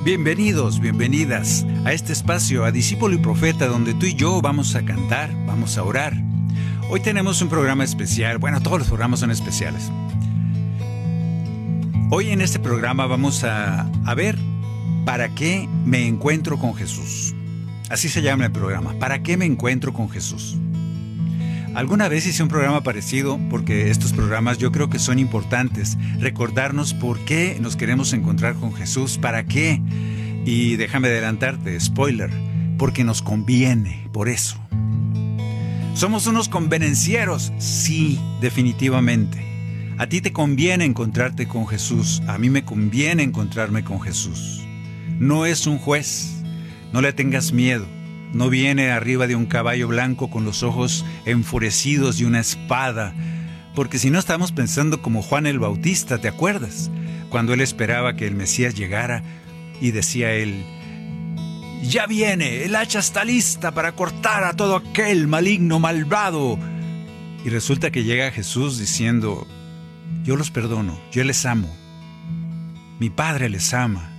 Bienvenidos, bienvenidas a este espacio, a Discípulo y Profeta, donde tú y yo vamos a cantar, vamos a orar. Hoy tenemos un programa especial. Bueno, todos los programas son especiales. Hoy en este programa vamos a ver ¿para qué me encuentro con Jesús? Así se llama el programa, ¿para qué me encuentro con Jesús? Alguna vez hice un programa parecido porque estos programas yo creo que son importantes. Recordarnos por qué nos queremos encontrar con Jesús, para qué. Y déjame adelantarte, spoiler, porque nos conviene, por eso. ¿Somos unos convenencieros? Sí, definitivamente. A ti te conviene encontrarte con Jesús, a mí me conviene encontrarme con Jesús. No es un juez, no le tengas miedo. No viene arriba de un caballo blanco con los ojos enfurecidos y una espada, porque si no estamos pensando como Juan el Bautista, ¿te acuerdas? Cuando él esperaba que el Mesías llegara y decía él: ya viene, el hacha está lista para cortar a todo aquel maligno malvado. Y resulta que llega Jesús diciendo: yo los perdono, yo les amo, mi Padre les ama.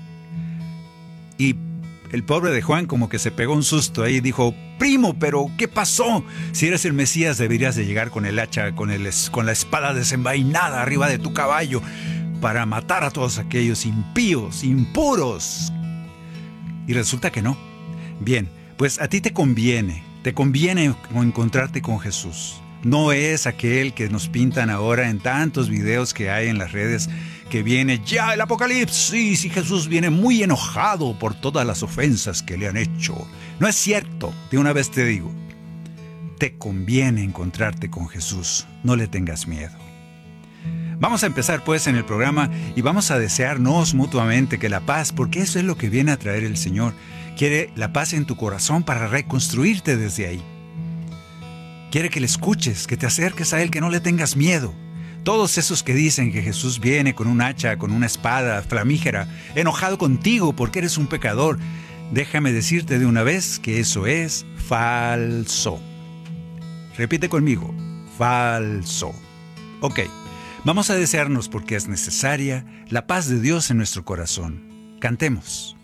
Y el pobre de Juan como que se pegó un susto ahí y dijo: primo, pero ¿qué pasó? Si eres el Mesías deberías de llegar con el hacha, con la espada desenvainada arriba de tu caballo para matar a todos aquellos impíos, impuros. Y resulta que no. Bien, pues a ti te conviene encontrarte con Jesús. No es aquel que nos pintan ahora en tantos videos que hay en las redes, que viene ya el apocalipsis y Jesús viene muy enojado por todas las ofensas que le han hecho. No es cierto, de una vez te digo. Te conviene encontrarte con Jesús, no le tengas miedo. Vamos a empezar pues en el programa y vamos a desearnos mutuamente que la paz, porque eso es lo que viene a traer el Señor. Quiere la paz en tu corazón para reconstruirte desde ahí. Quiere que le escuches, que te acerques a Él, que no le tengas miedo. Todos esos que dicen que Jesús viene con un hacha, con una espada flamígera, enojado contigo porque eres un pecador, déjame decirte de una vez que eso es falso. Repite conmigo: falso. Ok, vamos a desearnos porque es necesaria la paz de Dios en nuestro corazón. Cantemos.